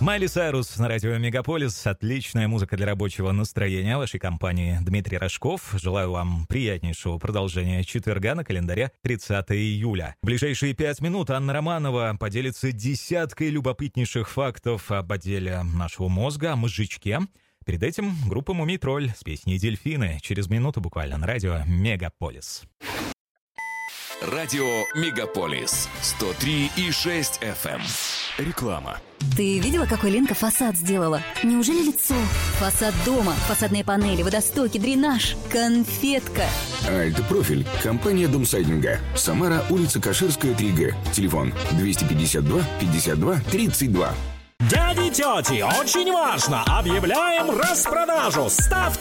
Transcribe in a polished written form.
Майли Сайрус на радио Мегаполис. Отличная музыка для рабочего настроения. Вашей компании Дмитрий Рожков. Желаю вам приятнейшего продолжения четверга на календаре 30 июля. В ближайшие 5 минут Анна Романова поделится десяткой любопытнейших фактов об отделе нашего мозга, о мозжечке. Перед этим группа «Мумий Тролль» с песней «Дельфины». Через минуту буквально на радио Мегаполис. Радио Мегаполис 103,6 FM. Реклама. Ты видела, какой Ленка фасад сделала? Неужели лицо? Фасад дома, фасадные панели, водостоки, дренаж. Конфетка. А это профиль. Компания Домсайдинга. Самара, улица Каширская, 3Г. Телефон 252 52 32. Дяди, тети, очень важно! Объявляем распродажу! Ставьте